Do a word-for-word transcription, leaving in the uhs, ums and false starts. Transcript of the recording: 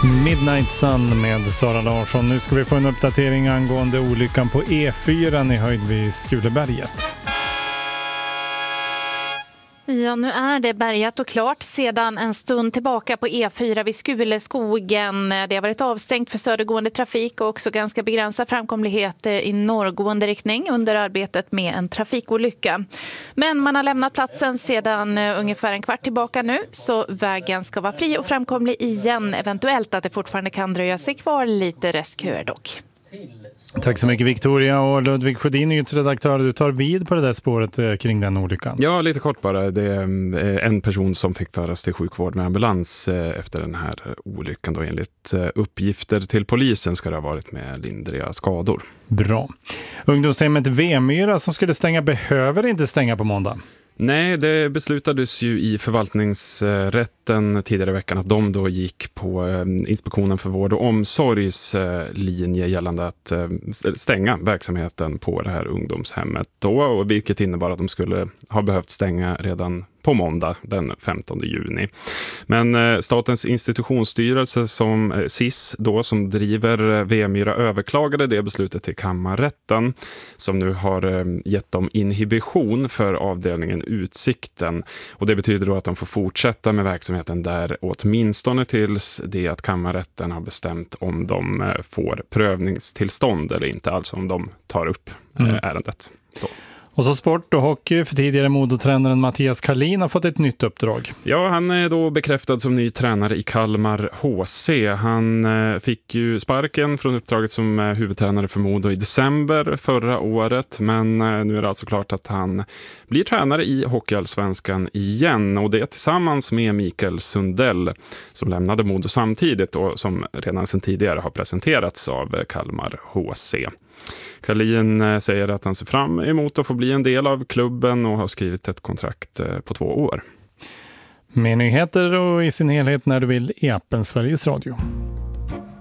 Midnight Sun med Sara Larsson. Nu ska vi få en uppdatering angående olyckan på E fyra i höjd vid Skuleberget. Ja, nu är det bärgat och klart sedan en stund tillbaka på E fyra vid Skuleskogen. Det har varit avstängt för södergående trafik och också ganska begränsad framkomlighet i norrgående riktning under arbetet med en trafikolycka. Men man har lämnat platsen sedan ungefär en kvart tillbaka nu, så vägen ska vara fri och framkomlig igen. Eventuellt att det fortfarande kan dröja sig kvar lite restköer dock. Tack så mycket Victoria, och Ludvig Sjödin, nyhetsredaktör, du tar vid på det där spåret kring den olyckan. Ja, lite kort bara. Det är en person som fick föras till sjukvård med ambulans efter den här olyckan. Då enligt uppgifter till polisen ska det ha varit med lindriga skador. Bra. Ungdomshemmet Vemyra som skulle stänga behöver inte stänga på måndag. Nej, det beslutades ju i förvaltningsrätten tidigare i veckan att de då gick på Inspektionen för vård och omsorgs linje gällande att stänga verksamheten på det här ungdomshemmet då, och vilket innebar att de skulle ha behövt stänga redan på måndag den femtonde juni. Men eh, Statens institutionsstyrelse som eh, S I S då, som driver Vemyra, överklagade det beslutet till kammarrätten som nu har eh, gett dem inhibition för avdelningen Utsikten, och det betyder då att de får fortsätta med verksamheten där åtminstone tills det att kammarrätten har bestämt om de eh, får prövningstillstånd eller inte, alltså om de tar upp eh, mm. ärendet då. Och så sport och hockey, för tidigare Modo-tränaren Mattias Karlin har fått ett nytt uppdrag. Ja, han är då bekräftad som ny tränare i Kalmar H C. Han eh, fick ju sparken från uppdraget som eh, huvudtränare för Modo i december förra året. Men eh, nu är det alltså klart att han blir tränare i Hockeyallsvenskan igen. Och det tillsammans med Mikael Sundell som lämnade Modo samtidigt och som redan sedan tidigare har presenterats av eh, Kalmar H C. Karlin säger att han ser fram emot att få bli en del av klubben och har skrivit ett kontrakt på två år. Med nyheter och i sin helhet när du vill i appen Sveriges Radio.